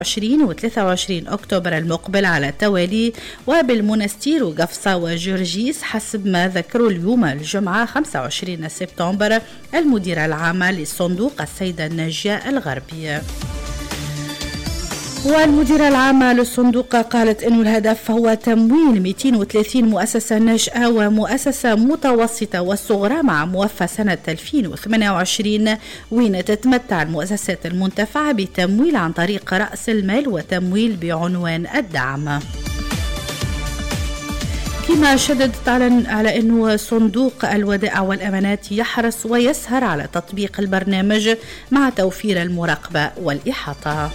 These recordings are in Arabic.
20 و 23 أكتوبر المقبل على التوالي، وبالمنستير وقفصة وجرجيس حسب ما ذكروا اليوم الجمعة 25 سبتمبر المديرة العامة للصندوق السيدة الناجية الغربية. والمديرة العامة للصندوق قالت أن الهدف هو تمويل 230 مؤسسة ناشئة ومؤسسة متوسطة والصغرى مع موفى سنة 2028، وين تتمتع المؤسسات المنتفعة بتمويل عن طريق رأس المال وتمويل بعنوان الدعم. كما شددت على أنه صندوق الودائع والأمانات يحرص ويسهر على تطبيق البرنامج مع توفير المراقبة والإحاطة.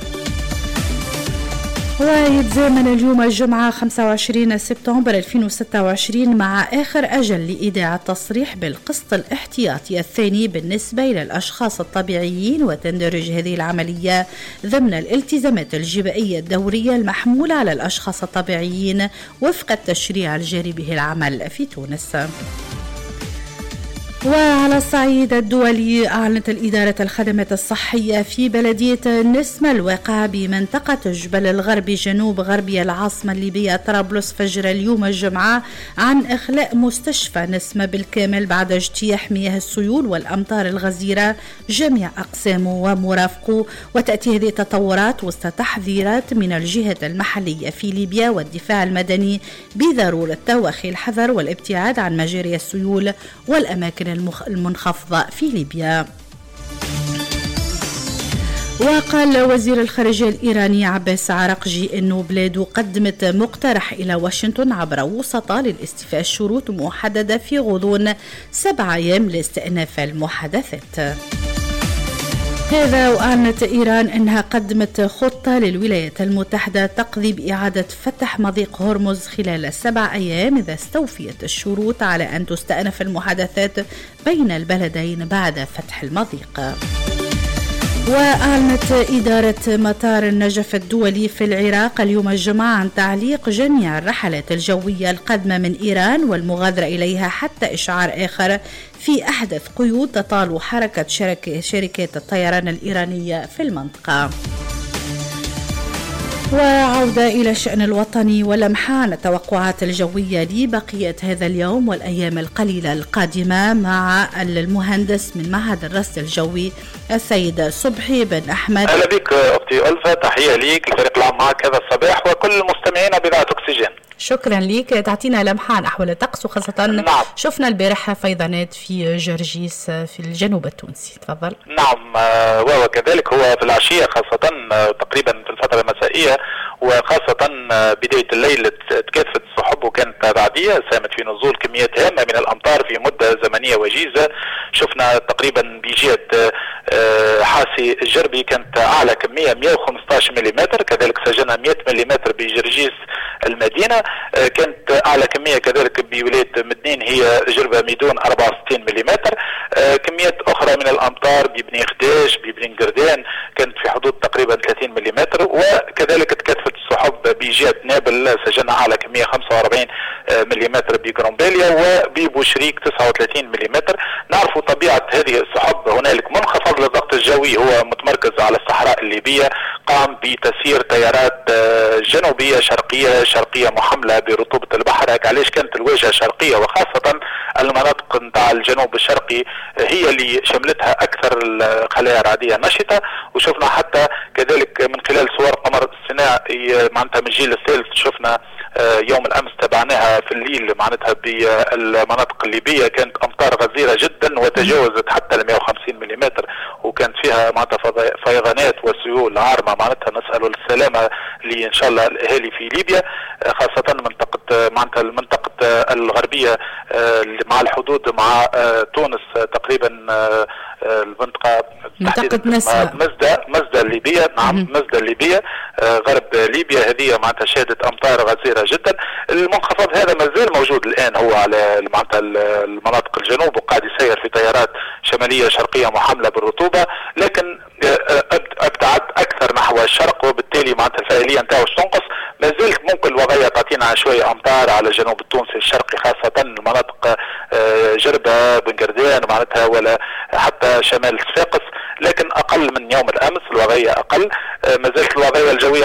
ويتزامن اليوم الجمعة 25 سبتمبر 2026 مع آخر أجل لإيداع التصريح بالقسط الاحتياطي الثاني بالنسبة إلى الأشخاص الطبيعيين، وتندرج هذه العملية ضمن الالتزامات الجبائية الدورية المحمولة على الأشخاص الطبيعيين وفق التشريع الجاري به العمل في تونس. وعلى الصعيد الدولي، أعلنت الإدارة الخدمات الصحية في بلدية نسمة الواقعة بمنطقة جبل الغربي جنوب غربية العاصمة الليبية طرابلس فجر اليوم الجمعة عن إخلاء مستشفى نسمة بالكامل بعد اجتياح مياه السيول والأمطار الغزيرة جميع أقسامه ومرافقه. وتأتي هذه التطورات وسط تحذيرات من الجهات المحلية في ليبيا والدفاع المدني بضرورة توخي الحذر والابتعاد عن مجاري السيول والأماكن المنخفضة في ليبيا. وقال وزير الخارجية الإيراني عباس عراقجي أنه بلاده قدمت مقترح إلى واشنطن عبر وسطاء لاستيفاء الشروط محددة في غضون 7 أيام لاستئناف المحادثات. هذا وأعلنت إيران أنها قدمت خطة للولايات المتحدة تقضي بإعادة فتح مضيق هرمز خلال 7 أيام إذا استوفيت الشروط على أن تستأنف المحادثات بين البلدين بعد فتح المضيق. وأعلنت إدارة مطار النجف الدولي في العراق اليوم الجمعة عن تعليق جميع الرحلات الجوية القادمة من إيران والمغادرة إليها حتى إشعار آخر في أحدث قيود تطال حركة شركات الطيران الإيرانية في المنطقة. وعودة إلى الشأن الوطني ولمحان التوقعات الجوية لبقية هذا اليوم والأيام القليلة القادمة مع المهندس من معهد الرصد الجوي السيد صبحي بن أحمد. أهلا بك أختي ألفة، تحية ليك الفريق العام معك هذا الصباح وكل المستمعين بإذاعة أكسجين. شكرا لك. تعطينا لمحة عن أحوال الطقس وخاصة نعم. شفنا البارحة فيضانات في جرجيس في الجنوب التونسي. تفضل. نعم، وهو كذلك هو في العشية خاصة تقريبا في الفترة المسائية وخاصة بداية الليل تكاثفت السحب وكانت رعدية ساهمت في نزول كميات هامة من الأمطار في مدة زمنية وجيزة. شفنا تقريبا بجهة حاسي الجربي كانت أعلى كمية 115 ملم، كذلك سجلنا 100 ملم بجرجيس المدينة، كانت أعلى كمية كذلك بولاية مدنين هي جربة ميدون 64 ملم. كميات أخرى من الأمطار ببني خداش ببني قردان كانت في حدود تقريبا 30 ملم، وكذلك تكثفت السحب بجهة نابل سجلنا أعلى كمية 45 ملم بجرامباليا وببوشريك 39 ملم. نعرف طبيعة هذه السحب، هنالك منخفض للضغط الجوي هو متمركز على الصحراء الليبية قام بتسيير تيارات جنوبية شرقية محملة برطوبة البحر، علاش كانت الواجهة شرقية وخاصة المناطق نتاع الجنوب الشرقي هي اللي شملتها أكثر الخلايا الرعدية النشطة. وشفنا حتى كذلك من خلال صور قمر الصناعي معناتها من الجيل الثالث شفنا يوم الأمس تابعناها في الليل معناتها بالمناطق الليبية كانت أمطار غزيرة جدا وتجاوزت حتى 150 ملم وكانت فيها معناتها فيضانات وسيول عارمة. معناتها نسأل السلامة إن شاء الله الأهالي في ليبيا خاصة المنطقة الغربية مع الحدود مع تونس تقريبا المنطقة منطقة مزدة الليبية. نعم مزدة الليبية غرب ليبيا هذه معناتها شهدت أمطار غزيرة جدا. المنخفض هذا ما زال موجود الآن هو على معناتها المناطق الجنوب وقاعد يسير في تيارات شمالية شرقية محملة بالرطوبة، لكن ابتعد أكثر نحو الشرق وبالتالي معناتها الفاعلية نتاعو تنقص. ما زالت ممكن الوضعية تعطينا حكينا عن شويه امطار على الجنوب التونسي الشرقي، خاصه المناطق جربه بن قردان معناتها ولا حتى شمال صفاقس، لكن اقل من يوم الامس، الوضعيه اقل. ما زالت الوضعيه الجويه